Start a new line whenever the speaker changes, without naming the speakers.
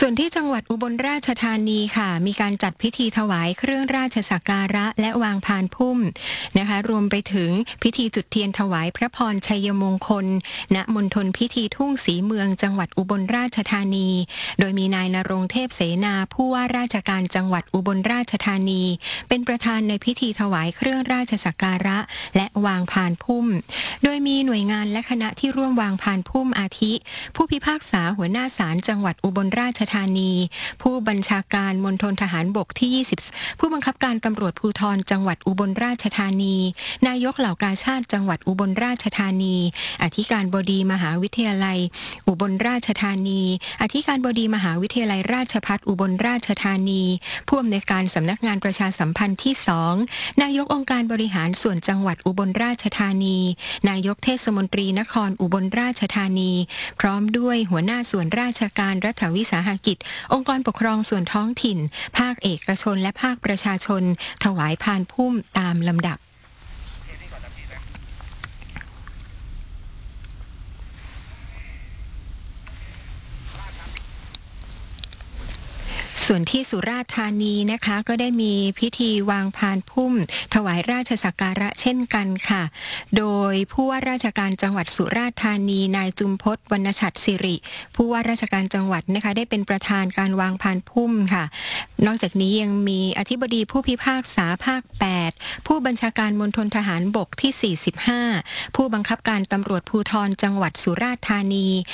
ส่วนที่จังหวัดอุบลราชธานีค่ะมีการจัดพิธีถวายเครื่องราชสักการะและวางพานพุ่มนะคะรวมไปถึงพิธีจุดเทียนถวายพระพรชัยมงคลณมณฑลพิธีทุ่งศรีเมืองจังหวัดอุบลราชธานีโดยมีนายณรงค์เทพเสนาผู้ว่าราชการจังหวัดอุบลราชธานีเป็นประธานในพิธีถวายเครื่องราชสักการะและวางพานพุ่มโดยมีหน่วยงานและคณะที่ร่วมวางพานพุ่มอาทิผู้พิพากษาหัวหน้าศาลจังหวัดอุบลราชธานีผู้บัญชาการมณฑลทหารบกที่20ผู้บังคับการตำรวจภูธรจังหวัดอุบลราชธานีนายกเหล่ากาชาดจังหวัดอุบลราชธานีอธิการบดีมหาวิทยาลัยอุบลราชธานีอธิการบดีมหาวิทยาลัยราชภัฏอุบลราชธานีผู้อำนวยการสำนักงานประชาสัมพันธ์ที่2นายกองค์การบริหารส่วนจังหวัดอุบลราชธานีนายกเทศมนตรีนครอุบลราชธานีพร้อมด้วยหัวหน้าส่วนราชการรัฐวิสาหกิจองค์กรปกครองส่วนท้องถิ่นภาคเอกชนและภาคประชาชนถวายพานพุ่มตามลำดับส่วนที่สุราษฎร์ธานีนะคะก็ได้มีพิธีวางพานพุ่มถวายราชสักการะเช่นกันค่ะโดยผู้ว่าราชการจังหวัดสุราษฎร์ธานีนายจุมพจน์วรรณฉัตรสิริผู้ว่าราชการจังหวัดนะคะได้เป็นประธานการวางพานพุ่มค่ะนอกจากนี้ยังมีอธิบดีผู้พิพากษาภาค8ผู้บัญชาการมณฑลทหารบกที่45ผู้บังคับการตำรวจภูธรจังหวัดสุราษฎร์ธานี